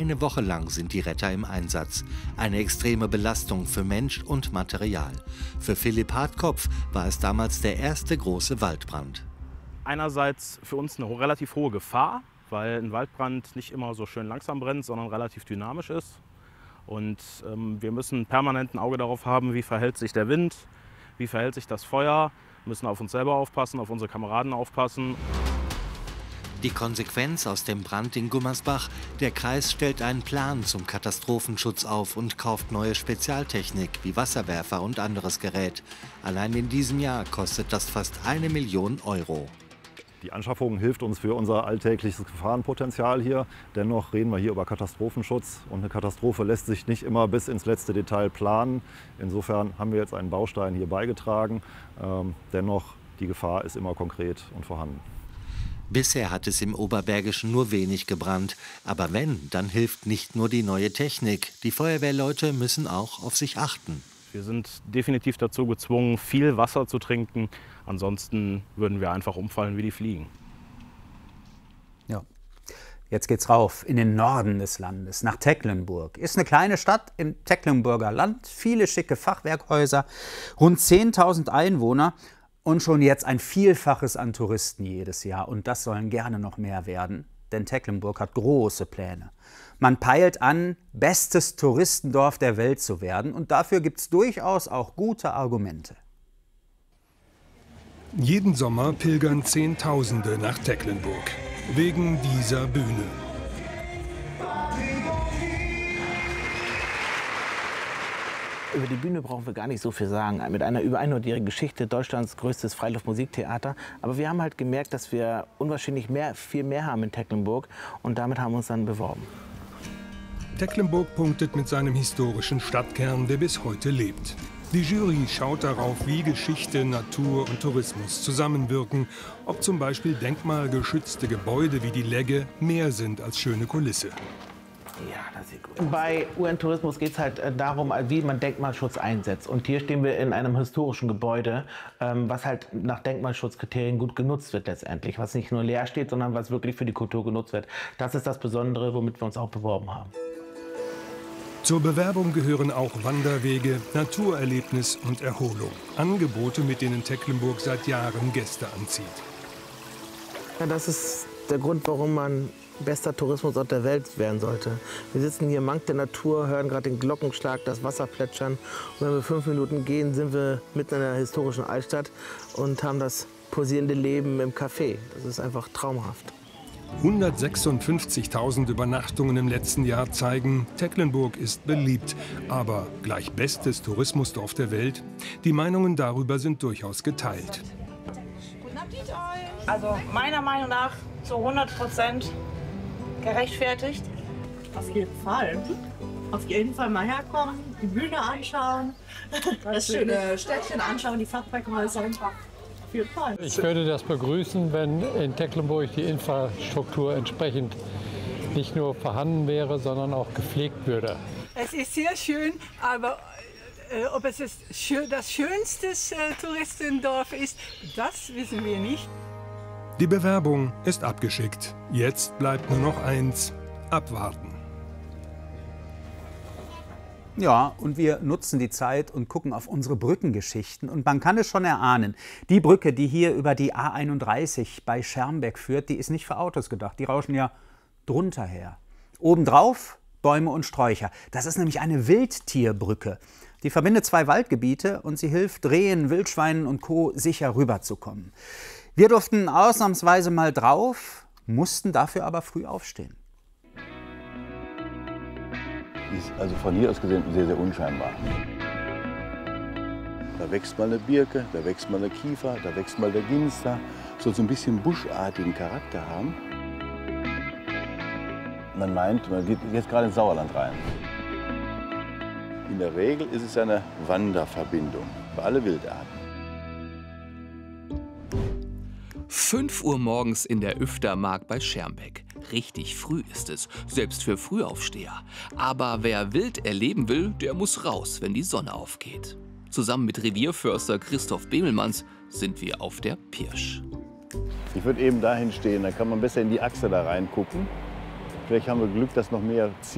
Eine Woche lang sind die Retter im Einsatz. Eine extreme Belastung für Mensch und Material. Für Philipp Hartkopf war es damals der erste große Waldbrand. Einerseits für uns eine relativ hohe Gefahr, weil ein Waldbrand nicht immer so schön langsam brennt, sondern relativ dynamisch ist. Und wir müssen permanent ein Auge darauf haben, wie verhält sich der Wind, wie verhält sich das Feuer. Wir müssen auf uns selber aufpassen, auf unsere Kameraden aufpassen. Die Konsequenz aus dem Brand in Gummersbach: Der Kreis stellt einen Plan zum Katastrophenschutz auf und kauft neue Spezialtechnik wie Wasserwerfer und anderes Gerät. Allein in diesem Jahr kostet das fast 1 Million Euro. Die Anschaffung hilft uns für unser alltägliches Gefahrenpotenzial hier. Dennoch reden wir hier über Katastrophenschutz. Und eine Katastrophe lässt sich nicht immer bis ins letzte Detail planen. Insofern haben wir jetzt einen Baustein hier beigetragen. Dennoch, die Gefahr ist immer konkret und vorhanden. Bisher hat es im Oberbergischen nur wenig gebrannt. Aber wenn, dann hilft nicht nur die neue Technik. Die Feuerwehrleute müssen auch auf sich achten. Wir sind definitiv dazu gezwungen, viel Wasser zu trinken. Ansonsten würden wir einfach umfallen wie die Fliegen. Ja. Jetzt geht's rauf in den Norden des Landes, nach Tecklenburg. Ist eine kleine Stadt im Tecklenburger Land, viele schicke Fachwerkhäuser, rund 10.000 Einwohner und schon jetzt ein Vielfaches an Touristen jedes Jahr. Und das sollen gerne noch mehr werden, denn Tecklenburg hat große Pläne. Man peilt an, bestes Touristendorf der Welt zu werden, und dafür gibt es durchaus auch gute Argumente. Jeden Sommer pilgern Zehntausende nach Tecklenburg, wegen dieser Bühne. Über die Bühne brauchen wir gar nicht so viel sagen. Mit einer über 100-jährigen Geschichte, Deutschlands größtes Freiluftmusiktheater. Aber wir haben halt gemerkt, dass wir unwahrscheinlich viel mehr haben in Tecklenburg, und damit haben wir uns dann beworben. Tecklenburg punktet mit seinem historischen Stadtkern, der bis heute lebt. Die Jury schaut darauf, wie Geschichte, Natur und Tourismus zusammenwirken, ob zum Beispiel denkmalgeschützte Gebäude wie die Legge mehr sind als schöne Kulisse. Ja, das sieht gut. Bei UN-Tourismus geht es halt darum, wie man Denkmalschutz einsetzt. Und hier stehen wir in einem historischen Gebäude, was halt nach Denkmalschutzkriterien gut genutzt wird letztendlich. Was nicht nur leer steht, sondern was wirklich für die Kultur genutzt wird. Das ist das Besondere, womit wir uns auch beworben haben. Zur Bewerbung gehören auch Wanderwege, Naturerlebnis und Erholung. Angebote, mit denen Tecklenburg seit Jahren Gäste anzieht. Ja, das ist der Grund, warum man bester Tourismusort der Welt werden sollte. Wir sitzen hier im Mank der Natur, hören gerade den Glockenschlag, das Wasser plätschern. Und wenn wir 5 Minuten gehen, sind wir mitten in der historischen Altstadt und haben das pulsierende Leben im Café. Das ist einfach traumhaft. 156.000 Übernachtungen im letzten Jahr zeigen, Tecklenburg ist beliebt, aber gleich bestes Tourismusdorf der Welt. Die Meinungen darüber sind durchaus geteilt. Guten Appetit euch! Also meiner Meinung nach zu 100% gerechtfertigt. Auf jeden Fall. Auf jeden Fall mal herkommen, die Bühne anschauen, das schöne Städtchen anschauen, die Fachwerkhäuser. Auf jeden Fall. Ich würde das begrüßen, wenn in Tecklenburg die Infrastruktur entsprechend nicht nur vorhanden wäre, sondern auch gepflegt würde. Es ist sehr schön, aber ob es das schönste Touristendorf ist, das wissen wir nicht. Die Bewerbung ist abgeschickt. Jetzt bleibt nur noch eins: abwarten. Ja, und wir nutzen die Zeit und gucken auf unsere Brückengeschichten. Und man kann es schon erahnen, die Brücke, die hier über die A31 bei Schermbeck führt, die ist nicht für Autos gedacht. Die rauschen ja drunter her. Obendrauf Bäume und Sträucher. Das ist nämlich eine Wildtierbrücke. Die verbindet 2 Waldgebiete und sie hilft Rehen, Wildschweinen und Co. sicher rüberzukommen. Wir durften ausnahmsweise mal drauf, mussten dafür aber früh aufstehen. Ist also von hier aus gesehen sehr, sehr unscheinbar. Da wächst mal eine Birke, da wächst mal eine Kiefer, da wächst mal der Ginster. Soll so ein bisschen buschartigen Charakter haben. Man meint, man geht jetzt gerade ins Sauerland rein. In der Regel ist es eine Wanderverbindung für alle Wildarten. 5 Uhr morgens in der Üftermark bei Schermbeck. Richtig früh ist es, selbst für Frühaufsteher. Aber wer wild erleben will, der muss raus, wenn die Sonne aufgeht. Zusammen mit Revierförster Christoph Bemelmanns sind wir auf der Pirsch. Ich würde eben dahin stehen, dann kann man besser in die Achse da reingucken. Vielleicht haben wir Glück, dass noch mehr